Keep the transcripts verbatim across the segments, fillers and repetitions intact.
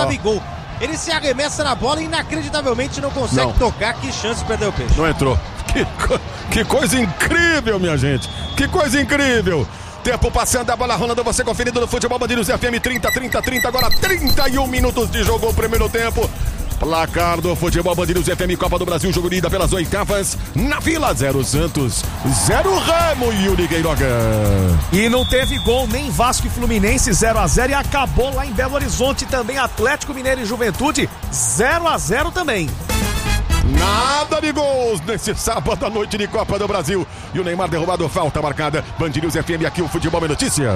Gabigol. Ele se arremessa na bola e inacreditavelmente não consegue não. tocar. Que chance de perder o peixe. Não entrou. Que, co- que coisa incrível, minha gente. Que coisa incrível. Tempo passando, a bola rolando, você conferindo no Futebol Band News F M. Trinta, trinta, trinta, agora trinta e um minutos de jogo, o primeiro tempo. Placar do Futebol Band News F M, Copa do Brasil, jogo ida pelas oitavas. Na Vila, zero Santos, zero Remo, Yuri Queiroga. E não teve gol, nem Vasco e Fluminense, zero a zero. E acabou lá em Belo Horizonte também, Atlético Mineiro e Juventude, zero a zero também. Nada de gols nesse sábado à noite de Copa do Brasil. E o Neymar derrubado, falta marcada. Band News F M, aqui o Futebol é Notícia.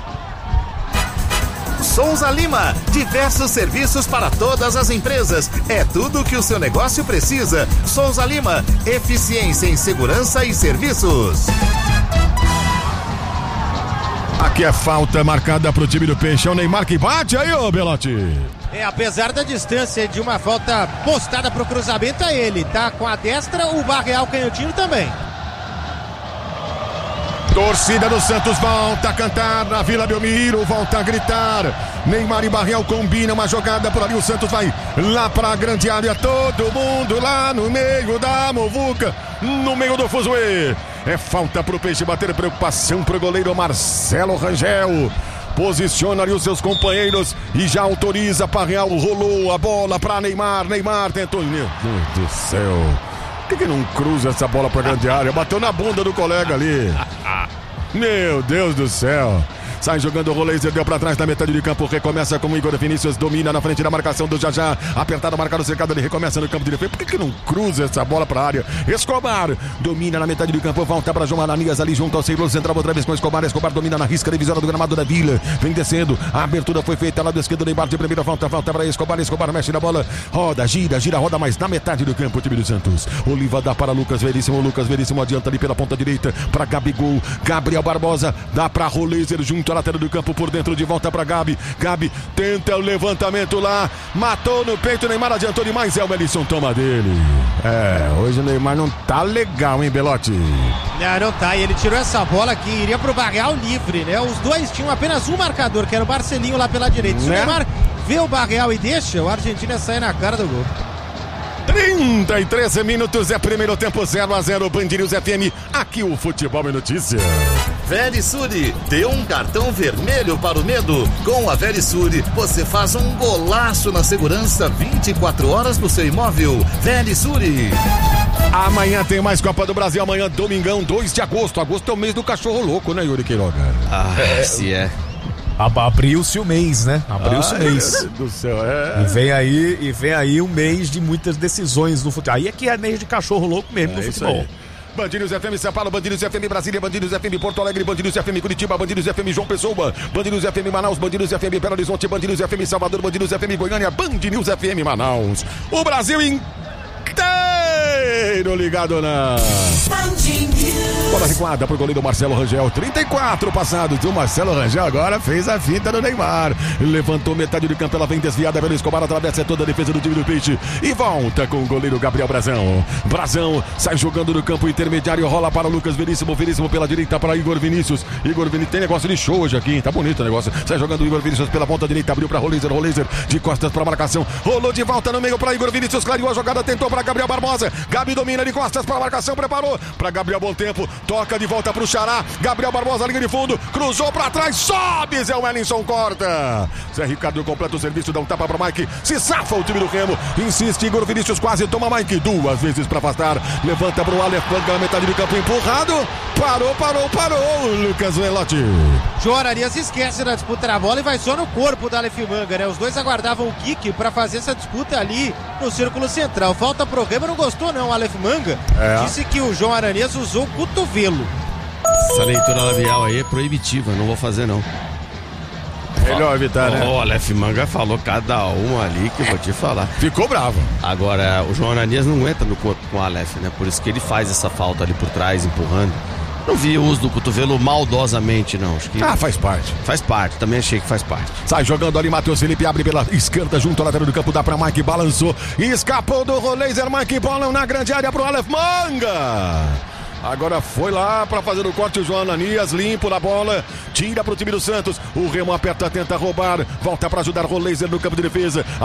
Souza Lima, diversos serviços para todas as empresas. É tudo que o seu negócio precisa. Souza Lima, eficiência em segurança e serviços. Aqui é falta marcada pro time do Peixe. É o Neymar que bate aí, ô Belotti. É, apesar da distância de uma falta postada pro cruzamento, é ele. Tá com a destra, o Barreal canhotinho também. Torcida do Santos volta a cantar na Vila Belmiro, volta a gritar. Neymar e Barreal combinam uma jogada por ali. O Santos vai lá pra grande área. Todo mundo lá no meio da muvuca, no meio do fuzuê. É falta pro Peixe bater, preocupação pro goleiro Marcelo Rangel. Posiciona ali os seus companheiros e já autoriza. Barreal rolou a bola pra Neymar. Neymar tentou. Meu Deus do céu. Por que, que não cruza essa bola pra grande área? Bateu na bunda do colega ali. Meu Deus do céu. Sai jogando o Roleiser, deu pra trás da metade de campo. Recomeça com o Igor Vinícius, domina na frente da marcação do Jajá. Apertado, marcado, cercado, ele recomeça no campo de defesa. Por que, que não cruza essa bola pra área? Escobar domina na metade do campo, volta pra João Ananias ali junto ao Círculo Central, outra vez com Escobar. Escobar domina na risca divisória do gramado da Vila. Vem descendo, a abertura foi feita lá do esquerdo, Neymar de primeira, volta, volta pra Escobar. Escobar mexe na bola, roda, gira, gira, roda mais na metade do campo o time do Santos. Oliva dá para Lucas Veríssimo, Lucas Veríssimo adianta ali pela ponta direita pra Gabigol. Gabriel Barbosa dá pra Roleiser junto à lateral do campo por dentro, de volta pra Gabi. Gabi tenta o levantamento lá, matou no peito, Neymar adiantou demais, é o Melisson, toma dele. É, hoje o Neymar não tá legal, hein, Belotti? Não, não tá, e ele tirou essa bola que iria pro Barreal livre, né? Os dois tinham apenas um marcador, que era o Marcelinho lá pela direita. Se né? o Neymar vê o Barreal e deixa, o Argentina sai na cara do gol. trinta e três minutos, é primeiro tempo, zero a zero, Band News F M, aqui o Futebol é Notícia. Verisure, dê um cartão vermelho para o medo. Com a Verisure, você faz um golaço na segurança vinte e quatro horas do seu imóvel. Verisure. Amanhã tem mais Copa do Brasil, amanhã, domingão, dois de agosto. Agosto é o mês do cachorro louco, né, Yuri Queiroga? Ah, é, se é. Abriu-se o mês, né? Abriu-se o mês. Meu Deus do céu, é. E vem aí, e vem aí um mês de muitas decisões no futebol. Aí é que é mês de cachorro louco mesmo é no futebol. Aí. Band News F M São Paulo, Band News F M Brasília, Band News F M Porto Alegre, Band News F M Curitiba, Band News F M João Pessoa, Band News F M Manaus, Band News F M Belo Horizonte, Band News F M Salvador, Band News F M Goiânia, Band News F M Manaus. O Brasil inteiro ligado na bola recuada pro goleiro Marcelo Rangel, trinta e quatro passados. O Marcelo Rangel agora fez a finta do Neymar, levantou metade do campo, ela vem desviada pelo Escobar, atravessa toda a defesa do time do Peixe e volta com o goleiro Gabriel Brazão. Brazão sai jogando no campo intermediário, rola para o Lucas Veríssimo, Veríssimo pela direita para Igor Vinícius. Igor Vinícius tem negócio de show hoje aqui, hein? Tá bonito o negócio. Sai jogando o Igor Vinícius pela ponta direita, abriu para Roleiser, Roleiser de costas para marcação, rolou de volta no meio para Igor Vinícius, clareou a jogada, tentou para Gabriel Barbosa. Gabi domina de costas para marcação, preparou para Gabriel, bom tempo, toca de volta pro Xará, Gabriel Barbosa, linha de fundo, cruzou pra trás, sobe, Zé Wellington corta. Zé Ricardo completa o serviço, dá um tapa pra Mike, se safa o time do Remo, insiste, Igor Vinícius quase toma Mike duas vezes pra afastar, levanta pro Aleph Manga na metade do campo, empurrado, parou, parou, parou, Lucas Velotti. João Ananias esquece da disputa na bola e vai só no corpo da Aleph Manga, né? Os dois aguardavam o kick pra fazer essa disputa ali no círculo central. Falta pro Remo, não gostou não, Aleph Manga. É. Disse que o João Ananias usou o cotovelo. Essa leitura labial aí é proibitiva, não vou fazer não. Melhor evitar, né? O Aleph Manga falou cada uma ali que eu vou te falar. Ficou bravo. Agora, o João Ananias não aguenta no corpo com o Aleph, né? Por isso que ele faz essa falta ali por trás, empurrando. Não vi o uso do cotovelo maldosamente, não. Acho que ah, faz parte. Faz parte, também achei que faz parte. Sai jogando ali, Matheus Felipe abre pela esquerda, junto ao lateral do campo, dá pra Mike, balançou, escapou do Roleiser, Mike, bola na grande área pro Aleph Manga. Agora foi lá para fazer o corte o João Ananias, limpo na bola, tira pro time do Santos. O Remo aperta, tenta roubar, volta para ajudar o Roleiser no campo de defesa.